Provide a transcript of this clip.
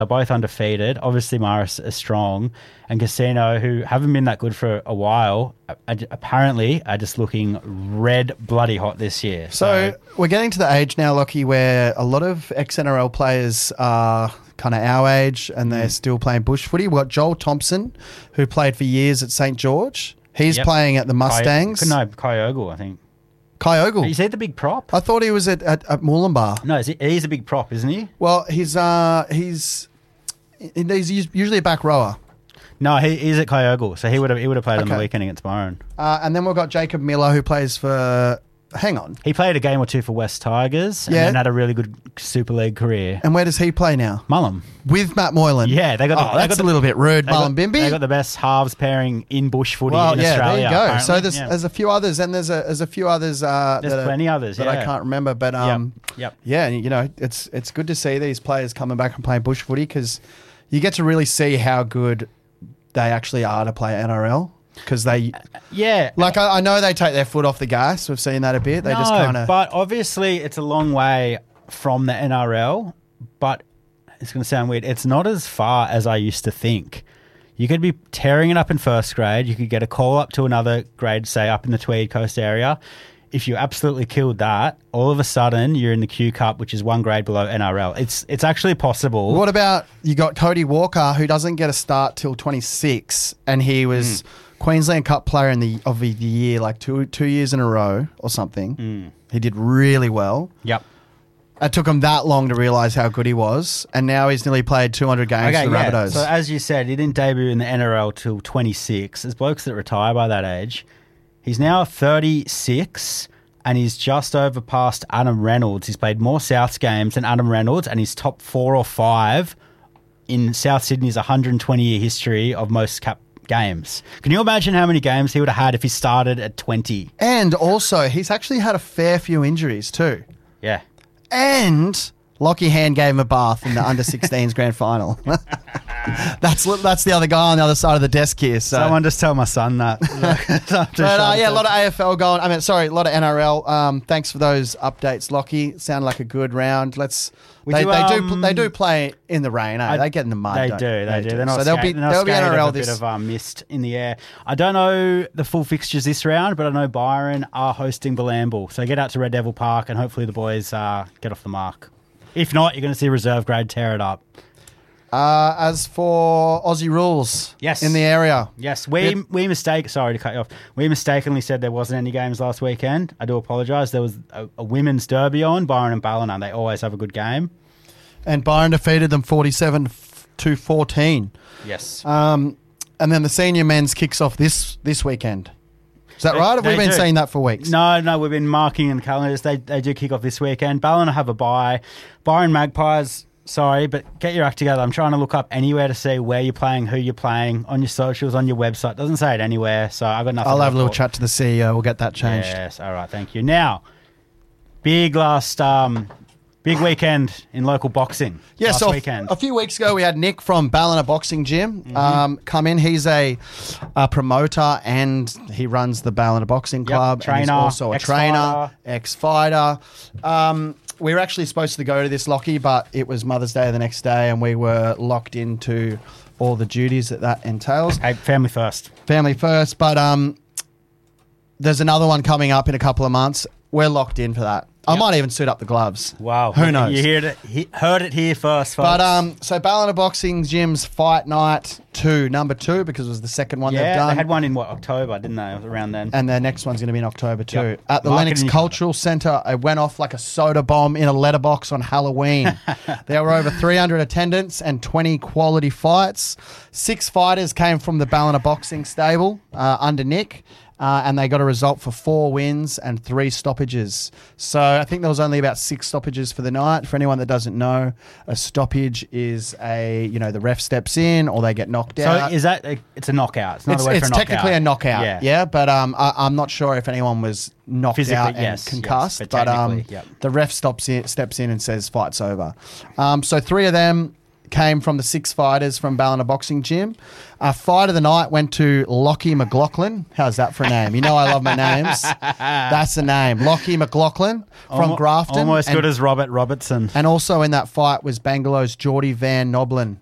are both undefeated. Obviously, Morris is strong, and Casino, who haven't been that good for a while, apparently are just looking red bloody hot this year. So we're getting to the age now, Lockie, where a lot of ex-NRL players are kind of our age and they're still playing bush footy. We've got Joel Thompson, who played for years at St. George. He's playing at the Mustangs. Kyogo, I think. Kyogo. Is he the big prop? I thought he was at Moolumbar. No, he's a big prop, isn't he? Well, he's usually a back rower. No, he's at Kyogo, so he would have played on the weekend against Byron. And then we've got Jacob Miller, who plays for... Hang on. He played a game or two for West Tigers and then had a really good Super League career. And where does he play now? Mullum. With Matt Moylan? Yeah. That's a little bit rude, Mullum Bimby. They got the best halves pairing in bush footy in Australia. There you go. Apparently. So there's a few others, and there's a few others there's plenty others that I can't remember. But yeah, you know, it's good to see these players coming back and playing bush footy because you get to really see how good they actually are to play NRL. Because I know they take their foot off the gas. We've seen that a bit. They just kind of. But obviously, it's a long way from the NRL. But it's going to sound weird. It's not as far as I used to think. You could be tearing it up in first grade. You could get a call up to another grade, say up in the Tweed Coast area. If you absolutely killed that, all of a sudden you're in the Q Cup, which is one grade below NRL. It's actually possible. What about you got Cody Walker, who doesn't get a start till 26, and he was Queensland Cup Player of the Year like two years in a row or something. He did really well. Yep. It took him that long to realise how good he was, and now he's nearly played 200 games for the Rabbitohs. So as you said, he didn't debut in the NRL till 26. There's blokes that retire by that age. He's now 36 and he's just overpassed Adam Reynolds. He's played more Souths games than Adam Reynolds and he's top 4 or 5 in South Sydney's 120-year history of most cap games. Can you imagine how many games he would have had if he started at 20? And also, he's actually had a fair few injuries too. Yeah. And Lockie Hand gave him a bath in the under-16s grand final. That's the other guy on the other side of the desk here. So. Someone just tell my son that. But a lot of AFL going. A lot of NRL. Thanks for those updates, Lockie. Sounded like a good round. They do play in the rain. They get in the mud. They do. They're not so there'll be NRL this. Bit of mist in the air. I don't know the full fixtures this round, but I know Byron are hosting Bilamble. So get out to Red Devil Park, and hopefully the boys get off the mark. If not, you're going to see reserve grade tear it up. As for Aussie rules, in the area, we sorry to cut you off. We mistakenly said there wasn't any games last weekend. I do apologise. There was a women's derby on Byron and Ballina. They always have a good game, and Byron defeated them 47-14. Yes, and then the senior men's kicks off this weekend. Is that right? Have we been saying that for weeks? No, we've been marking in the calendars. They do kick off this weekend. Ballina have a bye. Byron Magpies. Sorry, but get your act together. I'm trying to look up anywhere to see where you're playing, who you're playing, on your socials, on your website. Doesn't say it anywhere, so I've got nothing. I'll have a little chat to the CEO. We'll get that changed. Yes, all right, thank you. Now, big weekend in local boxing. Yeah, last weekend. A few weeks ago, we had Nick from Ballina Boxing Gym come in. He's a promoter and he runs the Ballina Boxing Club. Trainer, and he's also a trainer, ex-fighter. We were actually supposed to go to this, Lockie, but it was Mother's Day the next day and we were locked into all the duties that entails. Hey, family first. Family first, but there's another one coming up in a couple of months. We're locked in for that. I might even suit up the gloves. Wow. Who knows? You heard it here first, folks. But so Ballina Boxing Gym's Fight Night 2, number 2, because it was the second one they've done. They had one in October, didn't they? Around then. And their next one's going to be in October too. Yep. At the Lennox Cultural Centre, it went off like a soda bomb in a letterbox on Halloween. There were over 300 attendants and 20 quality fights. 6 fighters came from the Ballina Boxing stable under Nick. And they got a result for 4 wins and 3 stoppages. So I think there was only about 6 stoppages for the night. For anyone that doesn't know, a stoppage is the ref steps in or they get knocked out. So is that it's a knockout? It's not a word for a knockout. It's technically a knockout. Yeah, but I'm not sure if anyone was knocked out and concussed. But the ref steps in and says fight's over. So 3 of them came from the 6 fighters from Ballina Boxing Gym. Fight of the night went to Lockie McLaughlin. How's that for a name? You know I love my names. That's the name. Lockie McLaughlin from Grafton. Almost good as Robert Robertson. And also in that fight was Bangalow's Geordie Van Noblin.